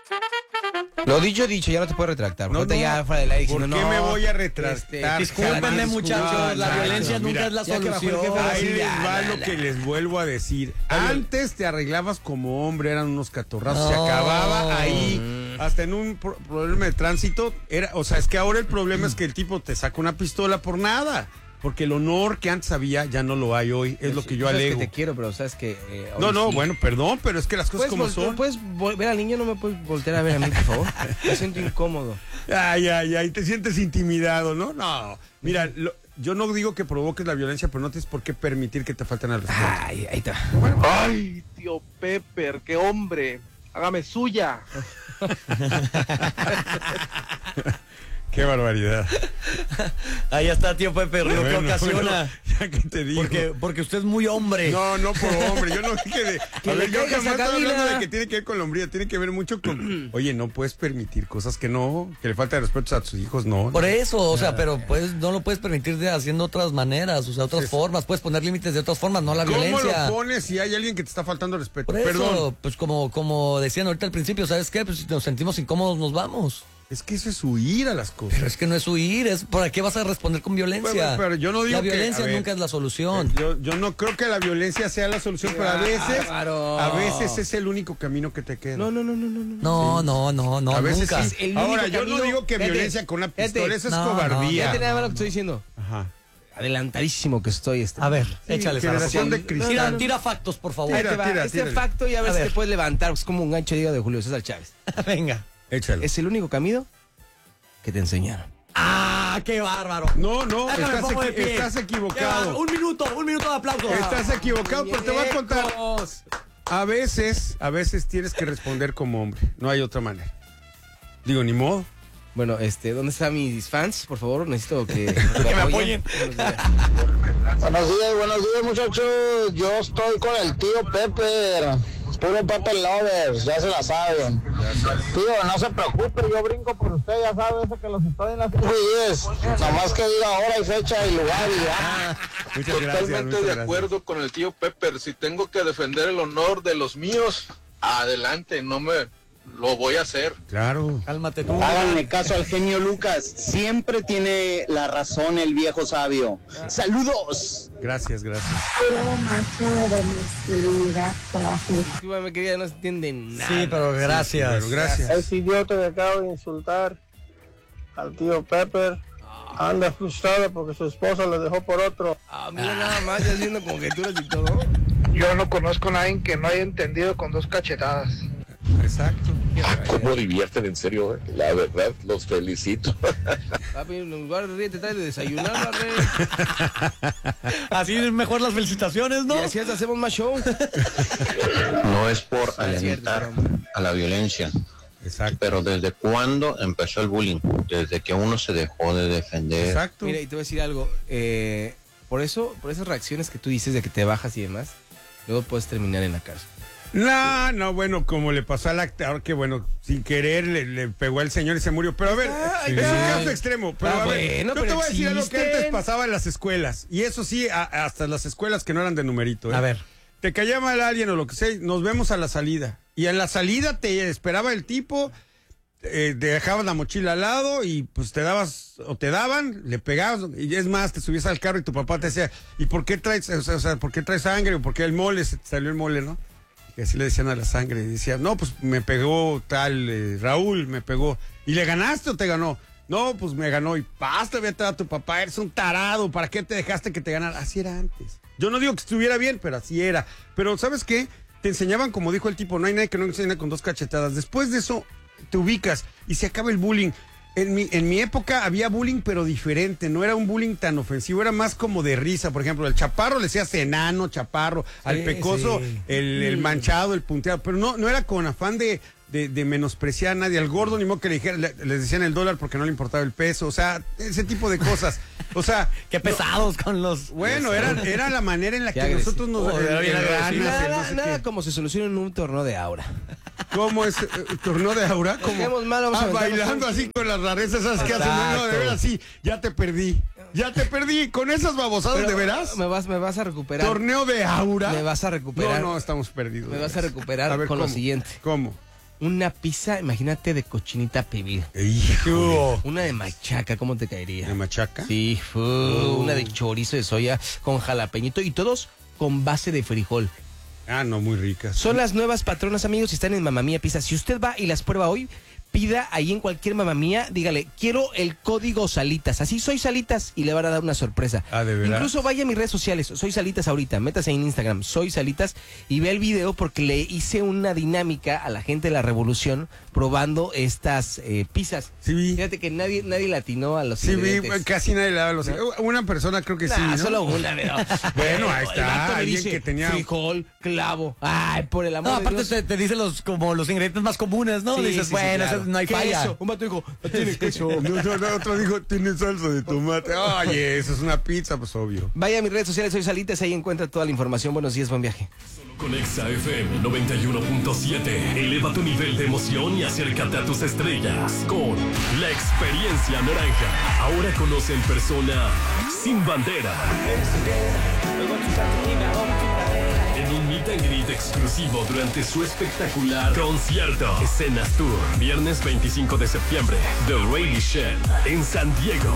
Lo dicho, ya no te puedes retractar. No, Ya fuera del aire ¿Por diciendo, qué me voy a retractar? Discúlpenme, muchachos, la violencia nunca es la solución. Ahí les va lo que les vuelvo a decir. Antes te arreglabas como hombre, eran unos catorrazos, se acababa ahí. Hasta en un problema de tránsito, es que ahora el problema es que el tipo te saca una pistola por nada. Porque el honor que antes había ya no lo hay hoy, es lo que yo alego. Que te quiero, pero sabes que... bueno, perdón, pero es que las cosas como son. ¿Puedes ver al niño? No me puedes voltear a ver a mí, por favor. Me siento incómodo. Ay, te sientes intimidado, ¿no? No, mira, yo no digo que provoques la violencia, pero no tienes por qué permitir que te falten al respeto. Ahí está. Bueno. Ay, tío Pepper, qué hombre. Hágame suya. Qué barbaridad. Ahí está, tío Pepe, lo que ocasiona. Ya que te digo. Porque usted es muy hombre. No por hombre. Yo no dije de. A ver, yo jamás estoy hablando de que tiene que ver con la hombría. Tiene que ver mucho con. Oye, no puedes permitir cosas que le falta de respeto a tus hijos, no. Por eso, pero no lo puedes permitir haciendo otras maneras, otras formas. Puedes poner límites de otras formas, no la violencia. ¿Cómo lo pones si hay alguien que te está faltando respeto? Por eso, Perdón. pues como decían ahorita al principio, ¿sabes qué? Pues si nos sentimos incómodos, nos vamos. Es que eso es huir a las cosas. Pero es que no es huir, ¿para qué vas a responder con violencia? Pero yo no digo la violencia nunca es la solución. Yo no creo que la violencia sea la solución, pero a veces es el único camino que te queda. No. No, a veces nunca. Sí. Ahora, yo no digo que violencia con una pistola, eso es cobardía. Fíjate nada más lo que estoy diciendo. Ajá. Adelantadísimo que estoy. A ver, échale. Generación de cristal. Tira factos, por favor. Tira. Facto ya ves que te puedes levantar. Es como un gancho de hígado de Julio César Chávez. Venga. Échalo. Es el único camino que te enseñaron. ¡Ah, qué bárbaro! No, estás equivocado. Un minuto de aplauso. Estás equivocado, pero te voy a contar. A veces tienes que responder como hombre. No hay otra manera. Digo, ni modo. Bueno, ¿dónde están mis fans? Por favor, necesito que me apoyen. Buenos días, muchachos. Yo estoy con el tío Pepper. Puro Pepper Lovers, ya se la saben. Tío, no se preocupe, yo brinco por usted, ya sabe, ese que los estoy en las 10. Nomás que diga hora y fecha y lugar y ya. Totalmente de acuerdo con el tío Pepper. Si tengo que defender el honor de los míos, adelante, lo voy a hacer. Claro. Cálmate tú. Háganme caso al genio Lucas. Siempre tiene la razón el viejo sabio. ¡Saludos! Gracias. Me querida, no se entiende nada. Sí, pero gracias. Pero gracias. Ese idiota que acaba de insultar al tío Pepper anda frustrado porque su esposa lo dejó por otro. Mira nada más, ya haciendo conjeturas y todo. Yo no conozco a nadie que no haya entendido con 2 cachetadas. Exacto. ¿Cómo divierten, en serio? La verdad, los felicito. Papi, en lugar de te trae de desayunar, Rey. Así es mejor las felicitaciones, ¿no? Y así hacemos más show. No es por alentar a la violencia. Exacto. Pero ¿desde cuándo empezó el bullying? Desde que uno se dejó de defender. Exacto. Mira, y te voy a decir algo. Por esas reacciones que tú dices de que te bajas y demás, luego puedes terminar en la cárcel. No, bueno, como le pasó al actor, que bueno, sin querer le pegó al señor y se murió. Pero a ver, es un caso extremo. Pero a ver, yo te voy a decir algo que antes pasaba en las escuelas. Y eso sí, hasta las escuelas que no eran de numerito. A ver. Te caía mal a alguien o lo que sea, nos vemos a la salida. Y en la salida te esperaba el tipo, te dejabas la mochila al lado y pues te daban, le pegabas, y es más, te subías al carro y tu papá te decía, ¿y por qué traes, por qué traes sangre? ¿O por qué el mole? Se te salió el mole, ¿no? Y así le decían a la sangre, y decía, no, pues me pegó tal, Raúl me pegó. ¿Y le ganaste o te ganó? No, pues me ganó. Y basta, vete a tu papá, eres un tarado, ¿para qué te dejaste que te ganara? Así era antes. Yo no digo que estuviera bien, pero así era. Pero ¿sabes qué? Te enseñaban, como dijo el tipo, no hay nadie que no enseñe con 2 cachetadas. Después de eso, te ubicas y se acaba el bullying. En mi época había bullying, pero diferente. No era un bullying tan ofensivo, era más como de risa. Por ejemplo, el chaparro le decías enano, chaparro. Al pecoso, el manchado, el punteado. Pero no era con afán de menospreciar a nadie. Al gordo, ni modo que les decían el dólar porque no le importaba el peso. O sea, ese tipo de cosas. O sea, qué pesados con los... Bueno, era la manera en la que nosotros nos... Nada como se soluciona en un torneo de aura. ¿Cómo es? ¿Torneo de aura? Como bailando así con las rarezas esas que hacen. No, de veras, sí, ya te perdí. Con esas babosadas, pero, ¿de veras? Me vas a recuperar. ¿Torneo de aura? Me vas a recuperar. No, estamos perdidos. Me vas a recuperar con lo siguiente. ¿Cómo? una pizza, imagínate, de cochinita pibil. Hijo. Una de machaca, ¿cómo te caería? ¿De machaca? Sí, una de chorizo de soya con jalapeñito y todos con base de frijol. Ah, no, muy ricas. Son las nuevas patronas, amigos, y están en Mamma Mía Pizza. Si usted va y las prueba hoy, pida ahí en cualquier Mamma Mía, dígale, quiero el código Salitas. Así, soy Salitas, y le van a dar una sorpresa. Ah, ¿de verdad? Incluso vaya a mis redes sociales, soy Salitas ahorita, métase en Instagram, soy Salitas, y ve el video porque le hice una dinámica a la gente de la Revolución probando estas pizzas. Sí, vi. Fíjate que nadie le atinó a los Sí, vi, ingredientes. casi nadie le daba los... Una persona creo que sí, ¿no? Solo una, pero... Bueno, ahí está, El vato me alguien dice, que tenía- frijol, clavo. Ay, por el amor No, de aparte Dios. te dice como los ingredientes más comunes, ¿no? Sí, Dices, sí, bueno, claro. eso no hay falla. Queso. Un vato dijo, no tiene queso. No, otro dijo, tiene salsa de tomate. Oye, eso es una pizza, pues obvio. Vaya a mis redes sociales, soy Salitas, ahí encuentra toda la información. Buenos días, buen viaje. Con Exa FM 91.7. Eleva tu nivel de emoción y acércate a tus estrellas con la experiencia naranja. Ahora conoce en persona Sin Bandera. En un meet and greet exclusivo durante su espectacular concierto. Escenas Tour. Viernes 25 de septiembre. The Rally Shed en San Diego.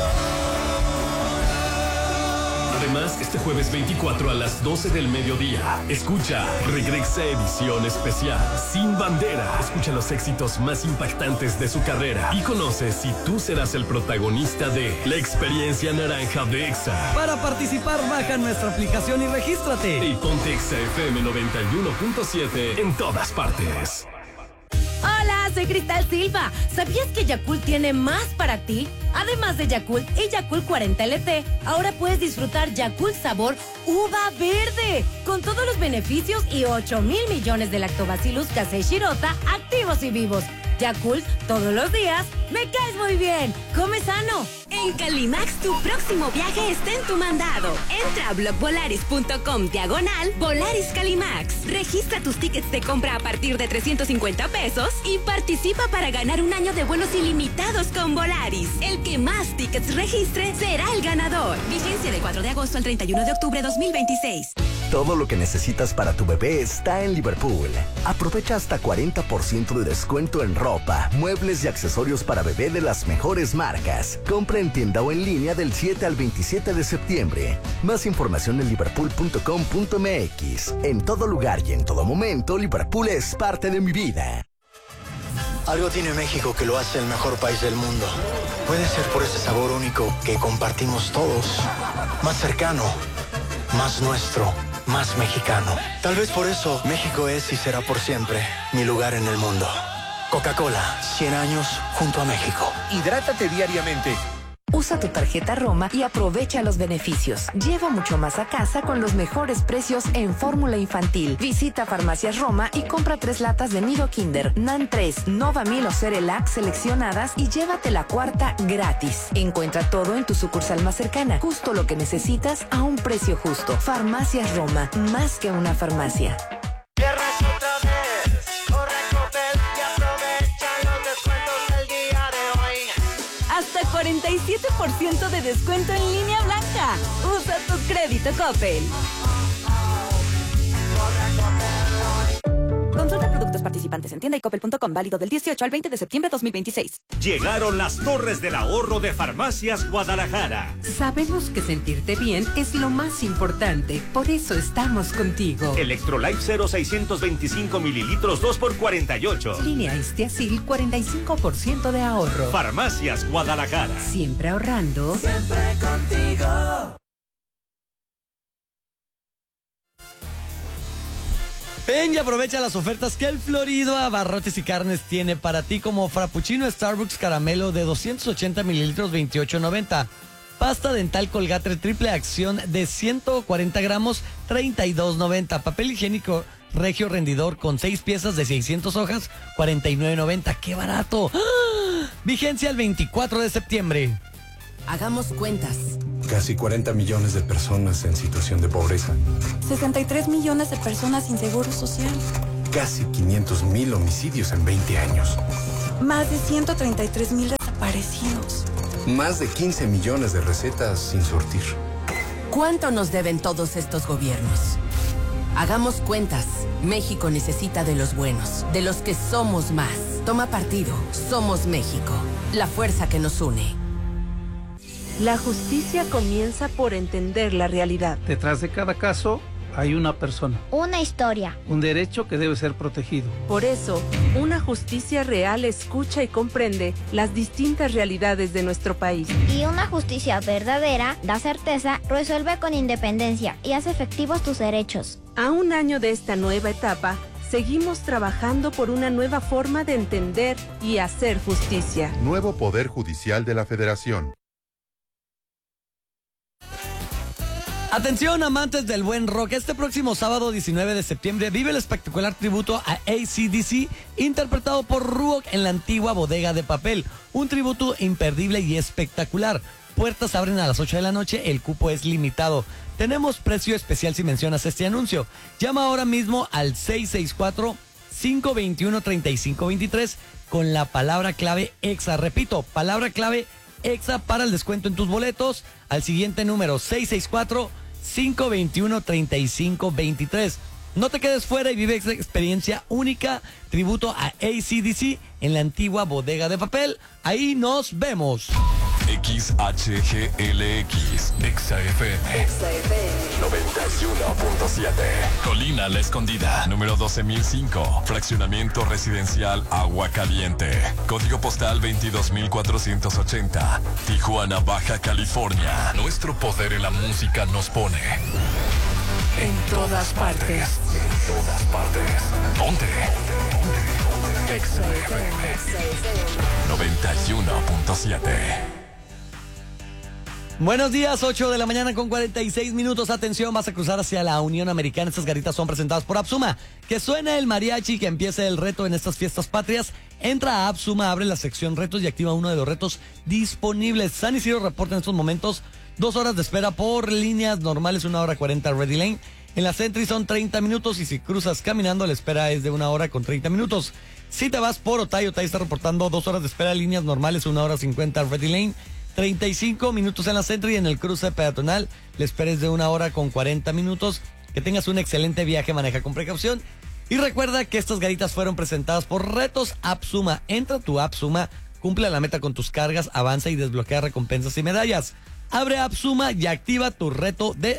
Además, este jueves 24 a las 12 del mediodía, escucha Regresa edición especial Sin Bandera. Escucha los éxitos más impactantes de su carrera y conoce si tú serás el protagonista de la experiencia naranja de Exa. Para participar, baja nuestra aplicación y regístrate. Y ponte Exa FM 91.7 en todas partes. Hola, soy Cristal Silva. ¿Sabías que Yakult tiene más para ti? Además de Yakult y Yakult 40 LT, ahora puedes disfrutar Yakult sabor uva verde, con todos los beneficios y 8,000 millones de lactobacillus casei shirota activos y vivos. Yakult, todos los días, me caes muy bien. Come sano. En Calimax, tu próximo viaje está en tu mandado. Entra a blogvolaris.com/Volaris Calimax. Registra tus tickets de compra a partir de 350 pesos y participa para ganar un año de vuelos ilimitados con Volaris. El que más tickets registre será el ganador. Vigencia del 4 de agosto al 31 de octubre 2026. Todo lo que necesitas para tu bebé está en Liverpool. Aprovecha hasta 40% de descuento en ropa, muebles y accesorios para bebé de las mejores marcas. Compra en tienda o en línea del 7 al 27 de septiembre. Más información en liverpool.com.mx. En todo lugar y en todo momento, Liverpool es parte de mi vida. Algo tiene México que lo hace el mejor país del mundo. Puede ser por ese sabor único que compartimos todos. Más cercano, más nuestro, más mexicano. Tal vez por eso México es y será por siempre mi lugar en el mundo. Coca-Cola, 100 años junto a México. Hidrátate diariamente. Usa tu tarjeta Roma y aprovecha los beneficios. Lleva mucho más a casa con los mejores precios en fórmula infantil. Visita Farmacias Roma y compra 3 latas de Nido Kinder, NAN 3, Nova Mil o Cerelac seleccionadas y llévate la 4ª gratis. Encuentra todo en tu sucursal más cercana. Justo lo que necesitas a un precio justo. Farmacias Roma, más que una farmacia. Hasta 47% de descuento en línea blanca. Usa tu crédito Coppel. Consulta productos participantes en tienda y coppel.com, válido del 18 al 20 de septiembre de 2026. Llegaron las torres del ahorro de Farmacias Guadalajara. Sabemos que sentirte bien es lo más importante, por eso estamos contigo. Electrolyte 0 625 mililitros 2 por 48. Línea Istiazil, 45% de ahorro. Farmacias Guadalajara. Siempre ahorrando. Siempre contigo. Ven y aprovecha las ofertas que el Florido Abarrotes y Carnes tiene para ti, como Frappuccino Starbucks Caramelo de 280 mililitros, 28.90. Pasta dental Colgate triple acción de 140 gramos, 32.90. Papel higiénico Regio Rendidor con 6 piezas de 600 hojas, 49.90. ¡Qué barato! ¡Ah! Vigencia el 24 de septiembre. Hagamos cuentas. Casi 40 millones de personas en situación de pobreza. 63 millones de personas sin seguro social. Casi 500,000 homicidios en 20 años. Más de 133,000 desaparecidos. Más de 15 millones de recetas sin surtir. ¿Cuánto nos deben todos estos gobiernos? Hagamos cuentas. México necesita de los buenos, de los que somos más. Toma partido. Somos México. La fuerza que nos une. La justicia comienza por entender la realidad. Detrás de cada caso hay una persona. Una historia. Un derecho que debe ser protegido. Por eso, una justicia real escucha y comprende las distintas realidades de nuestro país. Y una justicia verdadera da certeza, resuelve con independencia y hace efectivos tus derechos. A un año de esta nueva etapa, seguimos trabajando por una nueva forma de entender y hacer justicia. Nuevo Poder Judicial de la Federación. Atención, amantes del buen rock, este próximo sábado 19 de septiembre vive el espectacular tributo a AC/DC interpretado por Ruok en la antigua Bodega de Papel. Un tributo imperdible y espectacular. Puertas abren a las 8 de la noche, el cupo es limitado. Tenemos precio especial si mencionas este anuncio. Llama ahora mismo al 664-521-3523 con la palabra clave EXA. Repito, palabra clave EXA para el descuento en tus boletos al siguiente número 664-521-3523. No te quedes fuera y vive esta experiencia única, tributo a AC/DC en la antigua Bodega de Papel. Ahí nos vemos. XHGLX, XFM 91.7. Colina La Escondida, número 12.005. Fraccionamiento residencial Agua Caliente. Código postal 22.480. Tijuana, Baja California. Nuestro poder en la música nos pone en todas partes. En todas partes. Ponte. XFM 91.7. Buenos días, 8 de la mañana con 46 minutos. Atención, vas a cruzar hacia la Unión Americana. Estas garitas son presentadas por Absuma. Que suene el mariachi, que empiece el reto en estas fiestas patrias. Entra a Absuma, abre la sección retos y activa uno de los retos disponibles. San Isidro reporta en estos momentos 2 horas de espera por líneas normales, 1 hora 40 Ready Lane. En la Sentry son 30 minutos y si cruzas caminando la espera es de 1 hora con 30 minutos. Si te vas por Otay está reportando 2 horas de espera, líneas normales, 1 hora 50 Ready Lane. 35 minutos en la Sentry y en el cruce peatonal le esperes de 1 hora con 40 minutos. Que tengas un excelente viaje, maneja con precaución. Y recuerda que estas garitas fueron presentadas por Retos Absuma. Entra a tu Absuma, cumple la meta con tus cargas, avanza y desbloquea recompensas y medallas. Abre Absuma y activa tu reto de